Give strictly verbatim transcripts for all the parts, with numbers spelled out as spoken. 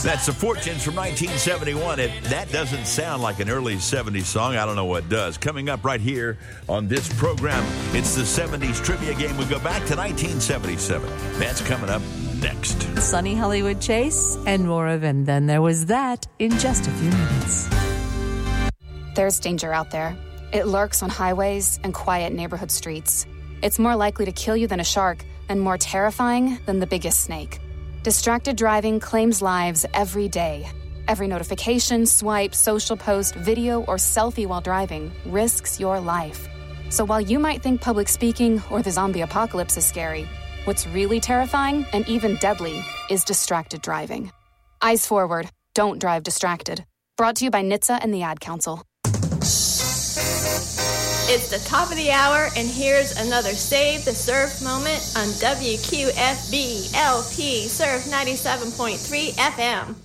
That's The Fortunes from nineteen seventy-one. If that doesn't sound like an early seventies song, I don't know what does. Coming up right here on this program, it's the seventies trivia game. We go back to nineteen seventy-seven. That's coming up next. Sunny Hollywood Chase and more of And Then There Was That in just a few minutes. There's danger out there. It lurks on highways and quiet neighborhood streets. It's more likely to kill you than a shark and more terrifying than the biggest snake. Distracted driving claims lives every day. Every notification, swipe, social post, video, or selfie while driving risks your life. So while you might think public speaking or the zombie apocalypse is scary, what's really terrifying and even deadly is distracted driving. Eyes forward. Don't drive distracted. Brought to you by N H T S A and the Ad Council. It's the top of the hour, and here's another Save the Surf moment on W Q F B L P Surf ninety-seven point three F M.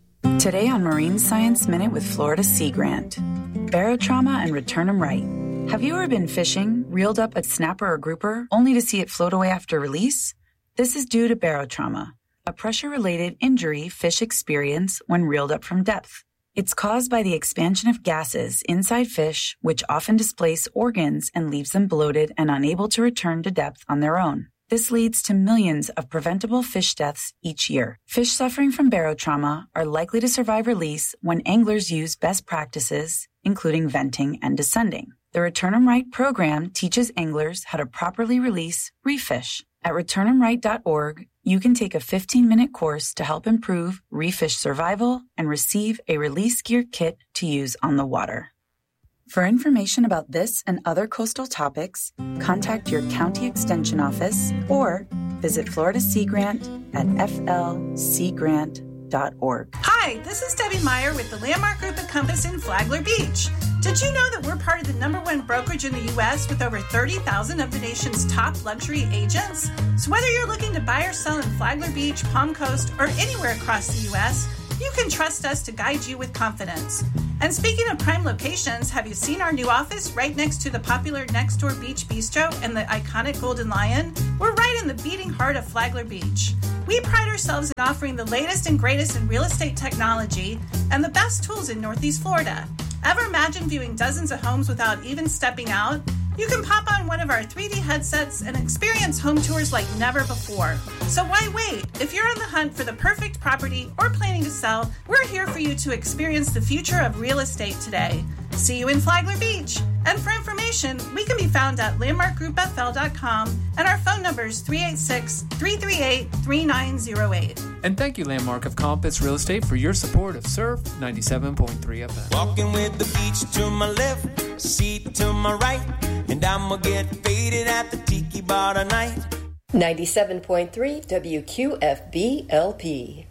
Today on Marine Science Minute with Florida Sea Grant. Barotrauma and return 'em right. Have you ever been fishing, reeled up a snapper or grouper, only to see it float away after release? This is due to barotrauma, a pressure-related injury fish experience when reeled up from depth. It's caused by the expansion of gases inside fish, which often displace organs and leaves them bloated and unable to return to depth on their own. This leads to millions of preventable fish deaths each year. Fish suffering from barotrauma are likely to survive release when anglers use best practices, including venting and descending. The Return 'em Right program teaches anglers how to properly release reef fish. At return em right dot org, you can take a fifteen-minute course to help improve reef fish survival and receive a release gear kit to use on the water. For information about this and other coastal topics, contact your county extension office or visit Florida Sea Grant at f l sea grant dot org. Hi, this is Debbie Meyer with the Landmark Group at Compass in Flagler Beach. Did you know that we're part of the number one brokerage in the U S with over thirty thousand of the nation's top luxury agents? So whether you're looking to buy or sell in Flagler Beach, Palm Coast, or anywhere across the U S, you can trust us to guide you with confidence. And speaking of prime locations, have you seen our new office right next to the popular Next Door Beach Bistro and the iconic Golden Lion? We're right in the beating heart of Flagler Beach. We pride ourselves in offering the latest and greatest in real estate technology and the best tools in Northeast Florida. Ever imagine viewing dozens of homes without even stepping out? You can pop on one of our three D headsets and experience home tours like never before. So why wait? If you're on the hunt for the perfect property or planning to sell, we're here for you to experience the future of real estate today. See you in Flagler Beach. And for information, we can be found at landmark group f l dot com and our phone number is three eight six, three three eight, three nine zero eight. And thank you, Landmark of Compass Real Estate, for your support of Surf ninety-seven point three F M. Walking with the beach to my left, seat to my right, and I'ma get faded at the tiki bar tonight. ninety-seven point three W Q F B L P.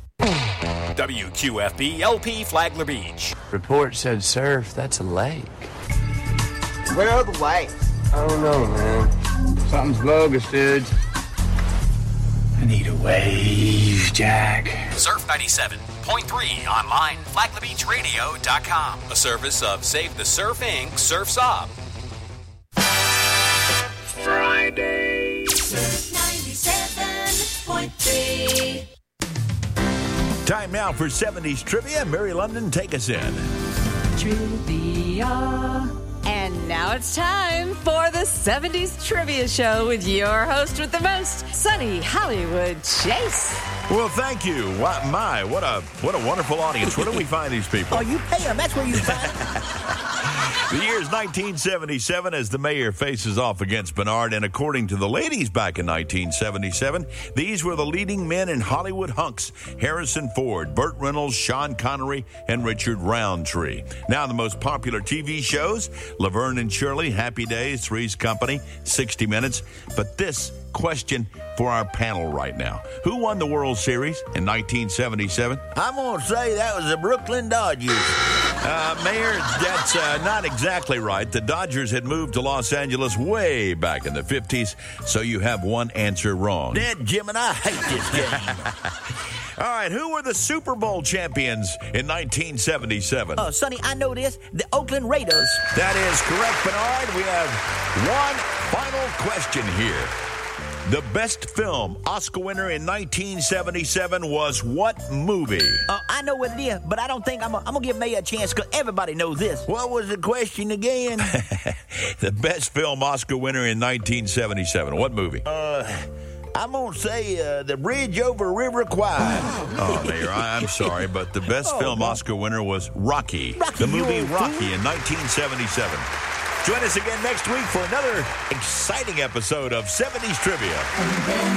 W Q F B L P Flagler Beach. Report said surf, that's a lake. Where are the lights? I don't know, man. Something's bogus, dude. I need a wave, Jack. Surf ninety-seven point three online, flagler beach radio dot com. A service of Save the Surf Incorporated. Surf Sob. Friday. Surf ninety-seven point three. Time now for seventies Trivia. Mary London, take us in. Trivia. And now it's time for the seventies Trivia Show with your host with the most, Sunny Hollywood Chase. Well, thank you. What, my, what a what a wonderful audience. Where do we find these people? Oh, you pay them. That's where you find them. The year is nineteen seventy-seven as the mayor faces off against Bernard. And according to the ladies back in nineteen seventy-seven, these were the leading men in Hollywood hunks: Harrison Ford, Burt Reynolds, Sean Connery, and Richard Roundtree. Now the most popular T V shows: Laverne and Shirley, Happy Days, Three's Company, sixty minutes. But this question for our panel right now: who won the World Series in nineteen seventy-seven? I'm going to say that was the Brooklyn Dodgers. Uh, Mayor, that's uh, not exactly right. The Dodgers had moved to Los Angeles way back in the fifties, so you have one answer wrong. Dead Jim and I hate this game. All right, who were the Super Bowl champions in nineteen seventy-seven? Oh, Sonny, I know this. The Oakland Raiders. That is correct, Bernard. We have one final question here. The best film Oscar winner in nineteen seventy-seven was what movie? Uh, I know what it is, but I don't think I'm going to give Mayor a chance because everybody knows this. What was the question again? The best film Oscar winner in nineteen seventy-seven. What movie? Uh, I'm going to say uh, The Bridge Over River Kwai. Oh, Mayor, I, I'm sorry, but the best Oh, film God. Oscar winner was Rocky. Rocky, the movie you old Rocky fool. in nineteen seventy-seven. Join us again next week for another exciting episode of seventies Trivia.